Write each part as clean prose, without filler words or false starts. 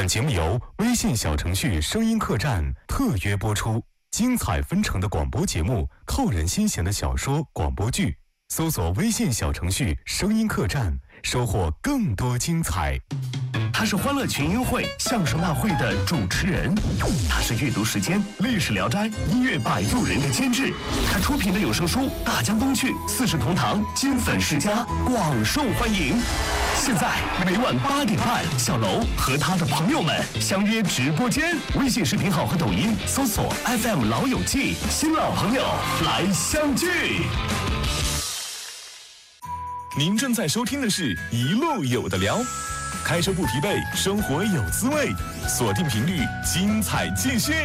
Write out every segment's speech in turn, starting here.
本节目由微信小程序声音客栈特约播出，精彩纷呈的广播节目，扣人心弦的小说、广播剧，搜索微信小程序声音客栈，收获更多精彩。 他是欢乐群英会相声大会的主持人，他是阅读时间历史聊斋音乐摆渡人的监制，他出品的有声书《大江东去》四世同堂金粉世家广受欢迎。现在每晚8点半，小楼和他的朋友们相约直播间，微信视频号和抖音搜索 FM 老友记，新老朋友来相聚。 您正在收听的是一路有的聊，开车不疲惫，生活有滋味，锁定频率，精彩继续。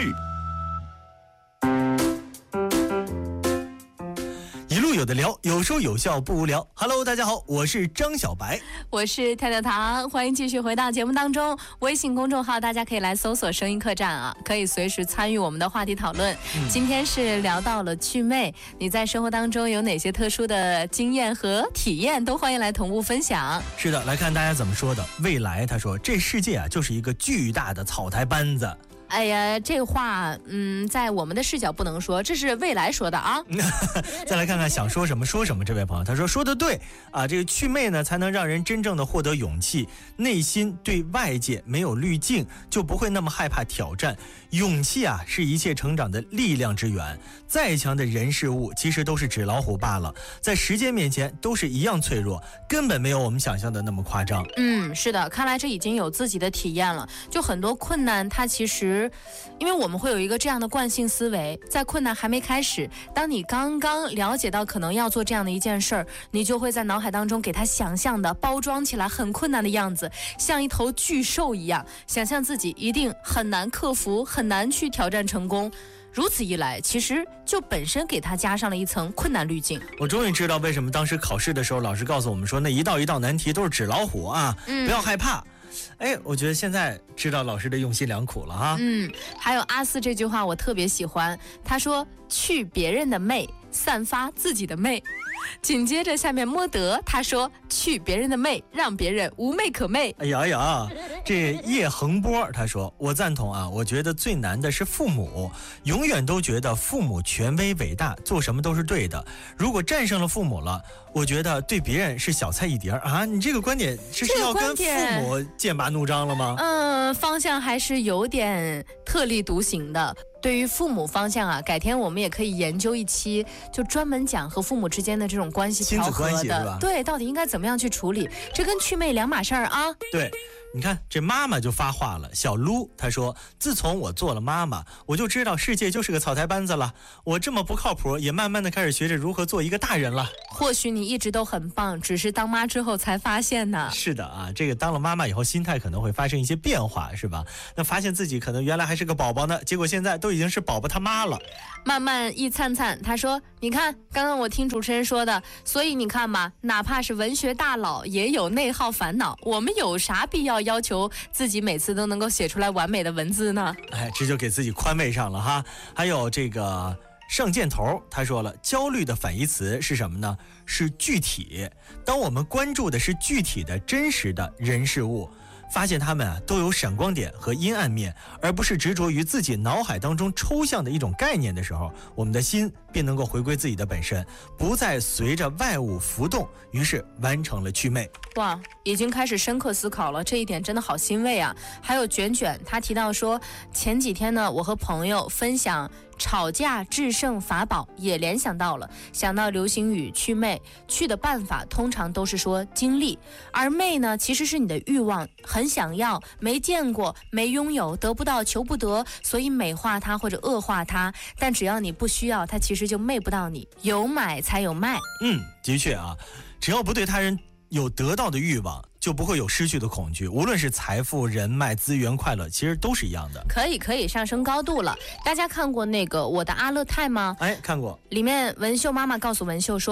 一路有的聊，有说有笑不无聊。Hello， 大家好，我是张小白， 我是跳跳糖，欢迎继续回到节目当中。微信公众号大家可以来搜索声音客栈啊，可以随时参与我们的话题讨论。今天是聊到了祛魅，你在生活当中有哪些特殊的经验和体验，都欢迎来同步分享。 是的，来看大家怎么说的。未来他说，这世界啊就是一个巨大的草台班子。 哎呀，这话，在我们的视角不能说，这是未来说的啊。 再来看看想说什么说什么，这位朋友他说得对啊，这个祛魅呢，才能让人真正的获得勇气，内心对外界没有滤镜，就不会那么害怕挑战。勇气啊，是一切成长的力量之源。再强的人事物，其实都是纸老虎罢了，在时间面前都是一样脆弱，根本没有我们想象的那么夸张。 是的，看来这已经有自己的体验了。就很多困难，它其实，因为我们会有一个这样的惯性思维，在困难还没开始，当你刚刚了解到可能要做这样的一件事儿，你就会在脑海当中给它想象的包装起来很困难的样子，像一头巨兽一样，想象自己一定很难克服，很难去挑战成功。如此一来，其实就本身给它加上了一层困难滤镜。 我终于知道为什么当时考试的时候，老师告诉我们说，那一道一道难题都是纸老虎啊，不要害怕。我觉得现在知道老师的用心良苦了哈。 还有阿四这句话我特别喜欢，他说去别人的媚，散发自己的媚。紧接着下面摸德他说去别人的媚，让别人无媚可媚。 哎呀，这叶恒波他说，我赞同啊，我觉得最难的是父母，永远都觉得父母权威伟大，做什么都是对的。如果战胜了父母了，我觉得对别人是小菜一碟啊。你这个观点是要跟父母剑拔弩张了吗？ 方向还是有点特立独行的。对于父母方向啊，改天我们也可以研究一期，就专门讲和父母之间的这种关系调和的，对，到底应该怎么样去处理，这跟祛魅两码事儿啊。 对，你看这妈妈就发话了，小撸她说，自从我做了妈妈，我就知道世界就是个草台班子了，我这么不靠谱，也慢慢的开始学着如何做一个大人了。 或许你一直都很棒，只是当妈之后才发现呢。 是的啊，这个当了妈妈以后，心态可能会发生一些变化，是吧？那发现自己可能原来还是个宝宝呢，结果现在都已经是宝宝他妈了。 慢慢一灿灿他说，你看刚刚我听主持人说的，所以你看嘛，哪怕是文学大佬也有内耗烦恼，我们有啥必要要求自己每次都能够写出来完美的文字呢？ 这就给自己宽慰上了哈。还有这个上箭头他说了，焦虑的反义词是什么呢？是具体。当我们关注的是具体的真实的人事物，发现他们都有闪光点和阴暗面，而不是执着于自己脑海当中抽象的一种概念的时候，我们的心便能够回归自己的本身，不再随着外物浮动，于是完成了祛魅。 哇，已经开始深刻思考了，这一点真的好欣慰啊。还有卷卷他提到说，前几天呢，我和朋友分享吵架制胜法宝，也联想到了，想到流行语祛魅，去的办法通常都是说经历，而魅呢其实是你的欲望，很想要，没见过，没拥有，得不到，求不得，所以美化它或者恶化它，但只要你不需要它，其实就魅不到你。有买才有卖。 的确啊，只要不对他人有得到的欲望，就不会有失去的恐惧，无论是财富、人脉、资源、快乐，其实都是一样的。 可以上升高度了。大家看过那个《我的阿勒泰》吗？ 看过。 里面文秀妈妈告诉文秀说，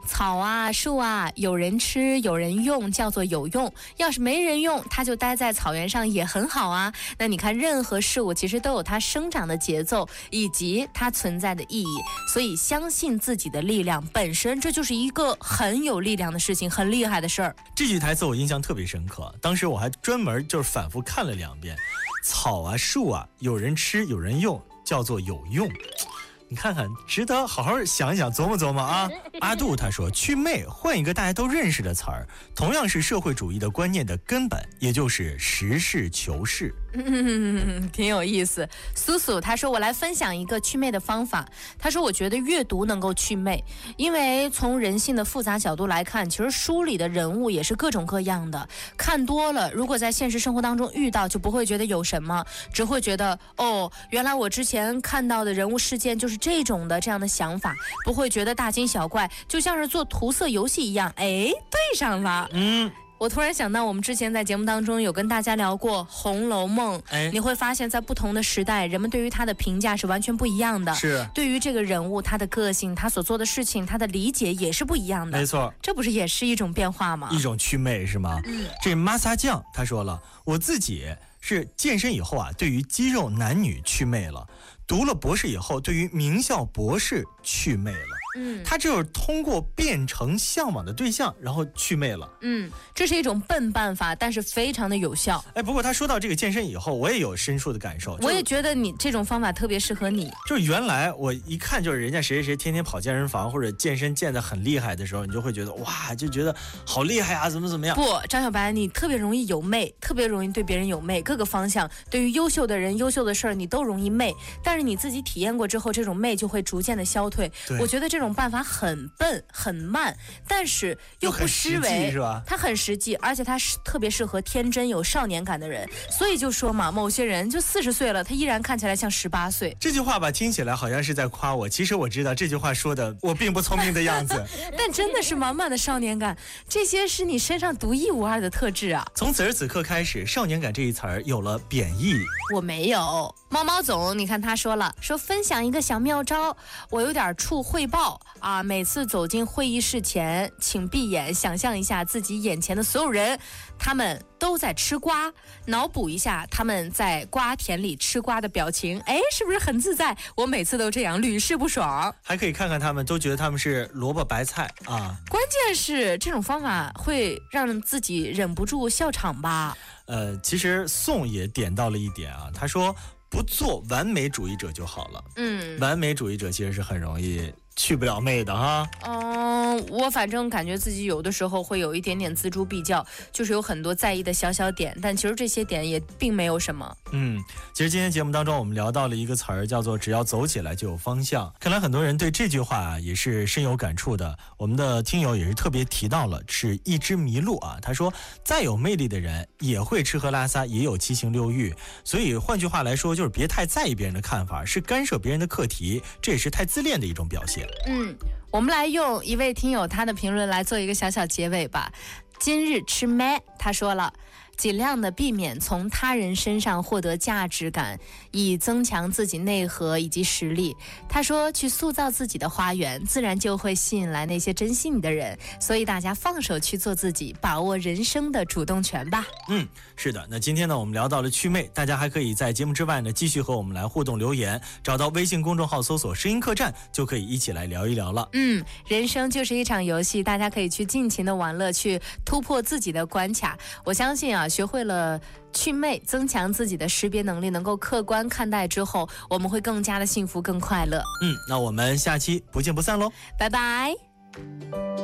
草啊树啊，有人吃有人用，叫做有用。要是没人用，它就待在草原上也很好啊。那你看，任何事物其实都有它生长的节奏以及它存在的意义，所以相信自己的力量本身，这就是一个很有力量的事情，很厉害的事儿。 这句台词我印象特别深刻，当时我还专门就是反复看了2遍。草啊树啊，有人吃有人用，叫做有用。你看看，值得好好想一想，琢磨琢磨啊。阿杜他说，祛魅换一个大家都认识的词儿，同样是社会主义的观念的根本，也就是实事求是。 挺有意思。苏苏他说，我来分享一个祛魅的方法。他说，我觉得阅读能够祛魅，因为从人性的复杂角度来看，其实书里的人物也是各种各样的，看多了，如果在现实生活当中遇到，就不会觉得有什么，只会觉得哦，原来我之前看到的人物事件就是这样的想法，不会觉得大惊小怪，就像是做涂色游戏一样。哎，对上了。我突然想到，我们之前在节目当中有跟大家聊过《红楼梦》，你会发现在不同的时代，人们对于他的评价是完全不一样的。 是， 对于这个人物，他的个性，他所做的事情，他的理解也是不一样的。 没错， 这不是也是一种变化吗？ 一种祛魅是吗？这玛萨酱他说了，我自己是健身以后啊，对于肌肉男女祛魅了。读了博士以后，对于名校博士祛魅了。他就是通过变成向往的对象，然后祛魅了。 这是一种笨办法，但是非常的有效。 不过他说到这个健身以后，我也有深处的感受。 我也觉得你这种方法特别适合你。 就是原来我一看就是人家谁谁谁天天跑健身房或者健身健得很厉害的时候，你就会觉得哇，就觉得好厉害啊，怎么样？ 不，张小白，你特别容易有媚，特别容易对别人有媚，各个方向对于优秀的人、优秀的事儿，你都容易媚。但是你自己体验过之后，这种媚就会逐渐的消退。我觉得这种办法很笨、很慢，但是又不失为， 是吧？ 它很实际，而且它是特别适合天真有少年感的人。所以就说嘛，某些人就40岁了，他依然看起来像18岁。 这句话吧，听起来好像是在夸我，其实我知道这句话说的我并不聪明的样子， 但真的是满满的少年感，这些是你身上独一无二的特质啊！ 从此时此刻开始，少年感这一词儿有了贬义。 我没有。猫猫总，你看他说了，说分享一个小妙招，我有点怵汇报啊，每次走进会议室前，请闭眼想象一下自己眼前的所有人，他们都在吃瓜，脑补一下他们在瓜田里吃瓜的表情，哎，是不是很自在？我每次都这样，屡试不爽。 还可以看看他们，都觉得他们是萝卜白菜啊。 关键是这种方法会让自己忍不住笑场吧？ 其实宋也点到了一点啊，他说不做完美主义者就好了。完美主义者其实是很容易去不了魅的哈。 我反正感觉自己有的时候会有一点点锱铢必较，就是有很多在意的小点，但其实这些点也并没有什么。 其实今天节目当中我们聊到了一个词儿，叫做只要走起来就有方向。看来很多人对这句话啊也是深有感触的。我们的听友也是特别提到了，是一只麋鹿啊，他说再有魅力的人也会吃喝拉撒，也有七情六欲，所以换句话来说，就是别太在意别人的看法，是干涉别人的课题，这也是太自恋的一种表现。 我们来用一位听友他的评论来做一个小小结尾吧。今日吃麦，他说了，尽量的避免从他人身上获得价值感，以增强自己内核以及实力。他说，去塑造自己的花园，自然就会吸引来那些珍惜你的人。所以大家放手去做自己，把握人生的主动权吧。 是的，那今天呢，我们聊到了祛魅，大家还可以在节目之外呢，继续和我们来互动留言，找到微信公众号搜索声音客栈，就可以一起来聊一聊了。 人生就是一场游戏，大家可以去尽情的玩乐，去突破自己的关卡。我相信啊，学会了祛魅，增强自己的识别能力，能够客观看待之后，我们会更加的幸福更快乐。 那我们下期不见不散喽， 拜拜。